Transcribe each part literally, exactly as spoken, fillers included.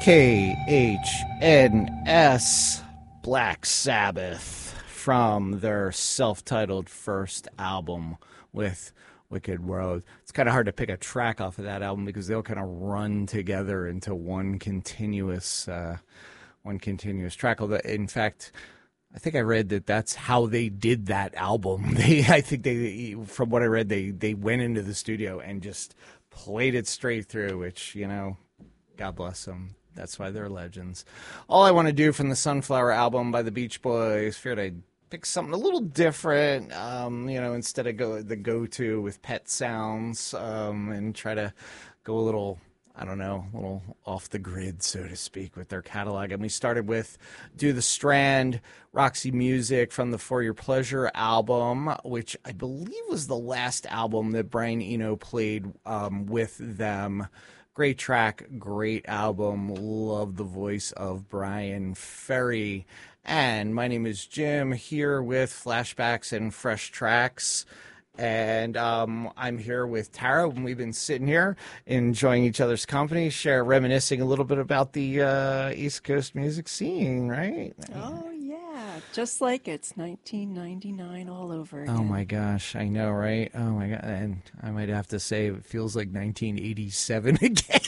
K H N S, Black Sabbath, from their self-titled first album with Wicked Road. It's kind of hard to pick a track off of that album because they'll kind of run together into one continuous, uh, one continuous track. Although, in fact, I think I read that that's how they did that album. They, I think they, from what I read, they they went into the studio and just played it straight through. Which, you know, God bless them. That's why they're legends. All I Want to Do from the Sunflower album by the Beach Boys. Figured I'd pick something a little different, um, you know, instead of go the go-to with Pet Sounds, um, and try to go a little, I don't know, a little off the grid, so to speak, with their catalog. And we started with Do the Strand, Roxy Music from the For Your Pleasure album, which I believe was the last album that Brian Eno played um, with them. Great track, great album. Love the voice of Brian Ferry. And my name is Jim, here with Flashbacks and Fresh Tracks. And um, I'm here with Tara, and we've been sitting here enjoying each other's company, share reminiscing a little bit about the uh, East Coast music scene, right? Oh, yeah. Just like it's nineteen ninety-nine all over again. Oh, my gosh. I know, right? Oh, my God. And I might have to say it feels like nineteen eighty-seven again.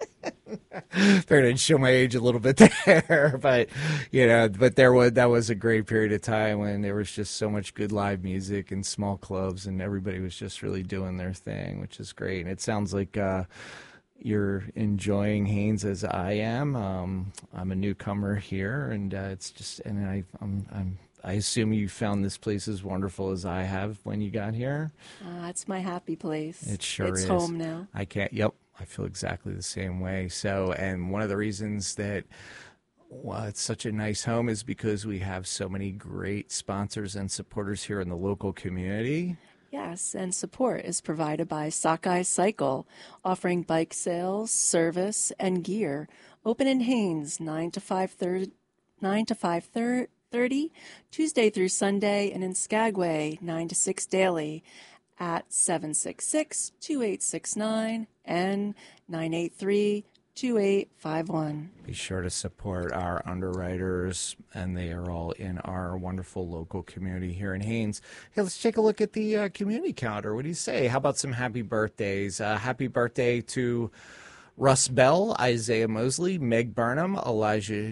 Figured I'd show my age a little bit there, but you know, but there was that was a great period of time when there was just so much good live music and small clubs, and everybody was just really doing their thing, which is great. And it sounds like uh, you're enjoying Haynes as I am. Um, I'm a newcomer here, and uh, it's just, and I, I'm, I'm, I assume you found this place as wonderful as I have when you got here. Uh, it's my happy place. It sure it's is. It's home now. I can't. Yep. I feel exactly the same way. So, and one of the reasons that well, it's such a nice home is because we have so many great sponsors and supporters here in the local community. Yes, and support is provided by Sockeye Cycle, offering bike sales, service, and gear. Open in Haynes, nine to five thirty, nine to five thirty, Tuesday through Sunday, and in Skagway, nine to six daily, at seven six six, two eight six nine and nine eight three, two eight five one. Be sure to support our underwriters, and they are all in our wonderful local community here in Haynes. Hey, let's take a look at the uh, community calendar. What do you say? How about some happy birthdays? Uh, happy birthday to Russ Bell, Isaiah Mosley, Meg Burnham, Elijah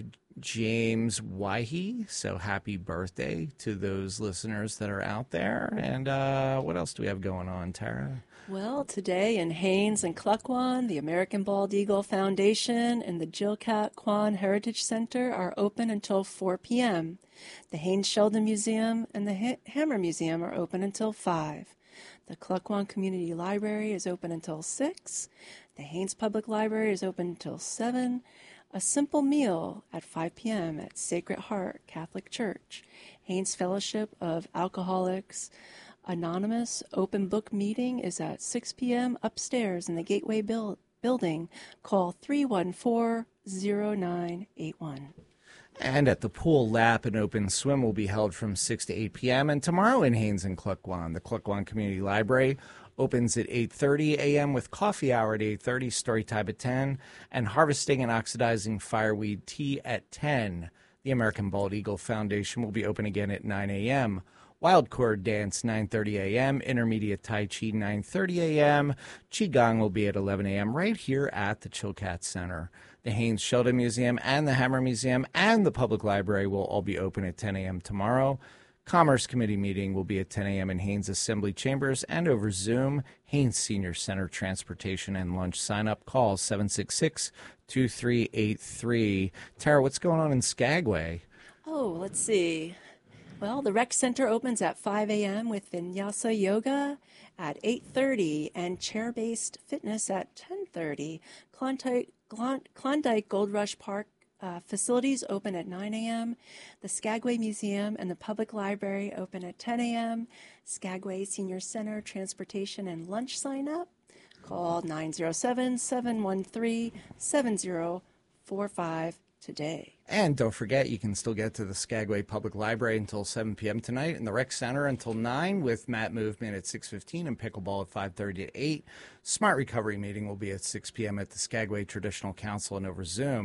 James Wyhe. So happy birthday to those listeners that are out there. And uh, what else do we have going on, Tara? Well, today in Haynes and Cluckwan, the American Bald Eagle Foundation and the Jill Cat Kwan Heritage Center are open until four p.m. The Haynes Sheldon Museum and the ha- Hammer Museum are open until five. The Cluckwan Community Library is open until six. The Haynes Public Library is open until seven. A simple meal at five p.m. at Sacred Heart Catholic Church. Haynes Fellowship of Alcoholics Anonymous open book meeting is at six p.m. upstairs in the Gateway build- building. Call three one four, zero nine eight one. And at the pool, lap and open swim will be held from six to eight p.m. And tomorrow in Haynes and Cluckwan, the Cluckwan Community Library opens at eight thirty a.m. with coffee hour at eight thirty, story time at ten, and harvesting and oxidizing fireweed tea at ten. The American Bald Eagle Foundation will be open again at nine a.m. Wild Chord Dance, nine thirty a.m. Intermediate Tai Chi, nine thirty a.m. Qigong will be at eleven a.m. right here at the Chilkat Center. The Haynes Sheldon Museum and the Hammer Museum and the Public Library will all be open at ten a.m. tomorrow. Commerce Committee meeting will be at ten a.m. in Haynes Assembly Chambers and over Zoom. Haynes Senior Center Transportation and Lunch sign-up. Call seven six six, two three eight three. Tara, what's going on in Skagway? Oh, let's see. Well, the rec center opens at five a.m. with Vinyasa Yoga at eight thirty and chair-based fitness at ten thirty. Klondike, Klondike Gold Rush Park uh, facilities open at nine a.m. The Skagway Museum and the Public Library open at ten a.m. Skagway Senior Center Transportation and Lunch sign up. Call nine zero seven, seven one three, seven zero four five today. And don't forget, you can still get to the Skagway Public Library until seven p.m. tonight, and the Rec Center until nine, with Mat Movement at six fifteen and pickleball at five thirty to eight. Smart Recovery meeting will be at six p.m. at the Skagway Traditional Council and over Zoom.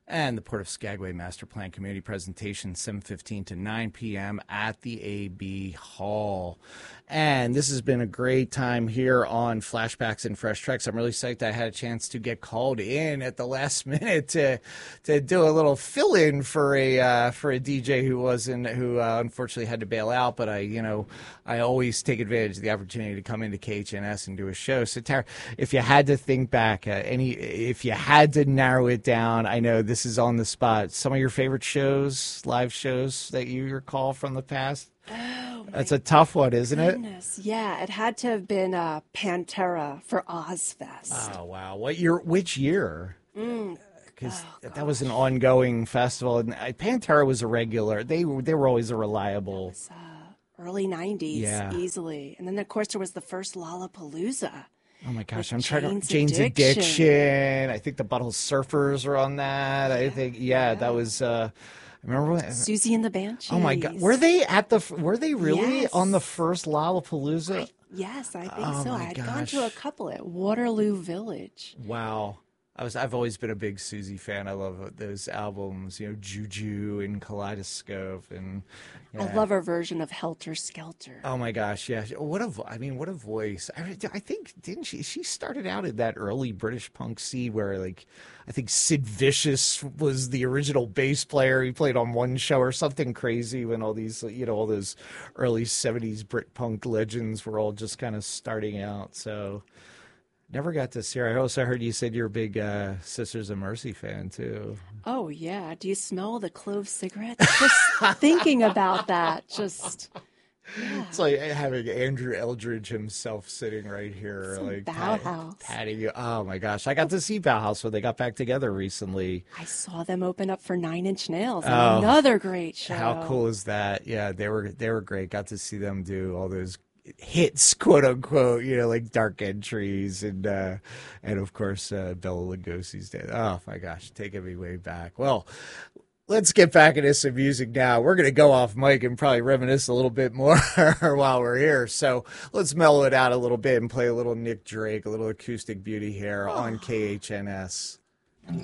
And the Port of Skagway Master Plan Community Presentation, seven fifteen to nine p.m. at the A B Hall. And this has been a great time here on Flashbacks and Fresh Tracks. I'm really psyched I had a chance to get called in at the last minute to to do a little fill-in for a uh, for a D J who wasn't who uh, unfortunately had to bail out. But I, you know, I always take advantage of the opportunity to come into K H N S and do a show. So Tara, if you had to think back, uh, any if you had to narrow it down, I know this is on the spot. Some of your favorite shows, live shows that you recall from the past? Oh, That's a tough one, isn't goodness. it? Yeah, it had to have been uh, Pantera for Ozfest. Oh, wow. What year? Which year? Mm. Because oh, that was an ongoing festival. And Pantera was a regular. They, they were always a reliable. That was, uh, early nineties, yeah. easily. And then, of course, there was the first Lollapalooza. Oh my gosh, I'm trying to Jane's Addiction. Addiction. I think the Butthole Surfers are on that. Yeah, I think yeah, yeah. that was uh remember when, Susie and the Banshees. Oh my god. Were they at the were they really yes. on the first Lollapalooza? I, yes, I think oh so. I had gosh. gone to a couple at Waterloo Village. Wow. I was I've always been a big Susie fan. I love those albums, you know, Juju and Kaleidoscope and yeah. I love her version of Helter Skelter. Oh my gosh, yeah. What a I mean, what a voice. I, I think didn't she she started out in that early British punk scene where like I think Sid Vicious was the original bass player. He played on one show or something crazy when all these, you know, all those early seventies Brit punk legends were all just kind of starting out. So never got to see her. I also heard you said you're a big uh, Sisters of Mercy fan, too. Oh, yeah. Do you smell the clove cigarettes? Just thinking about that. Just, yeah. It's like having Andrew Eldridge himself sitting right here. Some like Bauhaus. Pat, patting you. Oh, my gosh. I got to see Bauhaus when they got back together recently. I saw them open up for Nine Inch Nails. Oh, another great show. How cool is that? Yeah, they were they were great. Got to see them do all those hits, quote unquote, you know, like Dark Entries and uh and of course uh Bela Lugosi's dead. Oh my gosh, taking me way back. Well, let's get back into some music now. We're gonna go off mic and probably reminisce a little bit more while we're here. So let's mellow it out a little bit and play a little Nick Drake, a little acoustic beauty here oh. on K H N S.